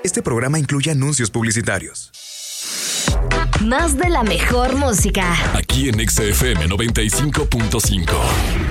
Este programa incluye anuncios publicitarios. Más de la mejor música. Aquí en XFM 95.5.